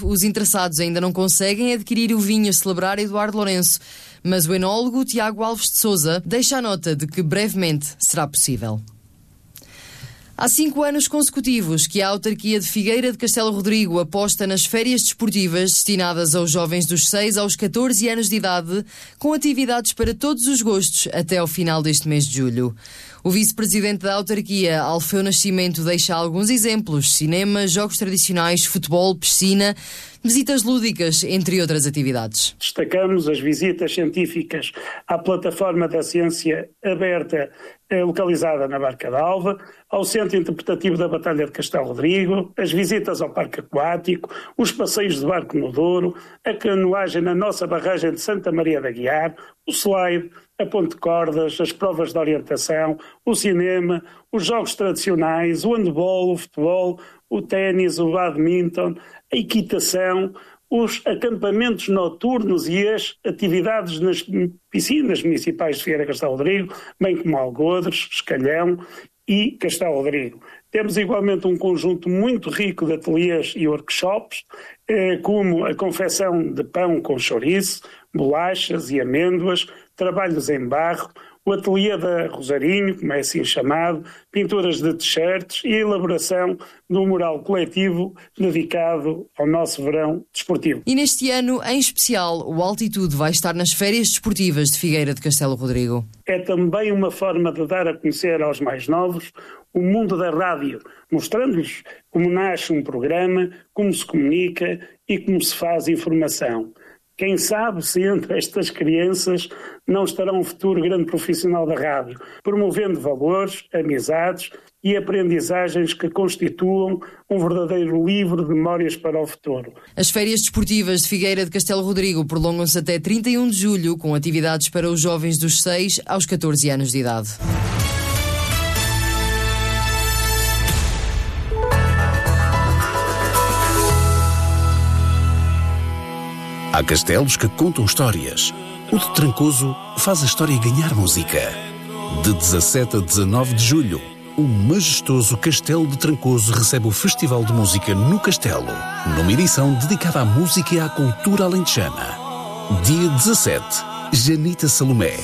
Os interessados ainda não conseguem adquirir o vinho a celebrar Eduardo Lourenço, mas o enólogo Tiago Alves de Sousa deixa a nota de que brevemente será possível. Há 5 anos consecutivos que a autarquia de Figueira de Castelo Rodrigo aposta nas férias desportivas destinadas aos jovens dos 6 aos 14 anos de idade, com atividades para todos os gostos até ao final deste mês de julho. O vice-presidente da autarquia, Alfeu Nascimento, deixa alguns exemplos: cinema, jogos tradicionais, futebol, piscina, visitas lúdicas, entre outras atividades. Destacamos as visitas científicas à plataforma da ciência aberta localizada na Barca d'Alva, ao Centro Interpretativo da Batalha de Castelo Rodrigo, as visitas ao Parque Aquático, os passeios de barco no Douro, a canoagem na nossa barragem de Santa Maria da Guiar, o slide, a ponte de cordas, as provas de orientação, o cinema, os jogos tradicionais, o handball, o futebol, o ténis, o badminton, a equitação, os acampamentos noturnos e as atividades nas piscinas municipais de Figueira de Castelo Rodrigo, bem como Algodres, Escalhão e Castelo Rodrigo. Temos igualmente um conjunto muito rico de ateliês e workshops, como a confecção de pão com chouriço, bolachas e amêndoas, trabalhos em barro, o ateliê da Rosarinho, como é assim chamado, pinturas de t-shirts e a elaboração de um mural coletivo dedicado ao nosso verão desportivo. E neste ano, em especial, o Altitude vai estar nas férias desportivas de Figueira de Castelo Rodrigo. É também uma forma de dar a conhecer aos mais novos o mundo da rádio, mostrando-lhes como nasce um programa, como se comunica e como se faz informação. Quem sabe se entre estas crianças não estará um futuro grande profissional da rádio, promovendo valores, amizades e aprendizagens que constituam um verdadeiro livro de memórias para o futuro. As férias desportivas de Figueira de Castelo Rodrigo prolongam-se até 31 de julho, com atividades para os jovens dos 6 aos 14 anos de idade. Há castelos que contam histórias. O de Trancoso faz a história ganhar música. De 17 a 19 de julho, o majestoso Castelo de Trancoso recebe o Festival de Música no Castelo, numa edição dedicada à música e à cultura alentejana. Dia 17, Janita Salomé.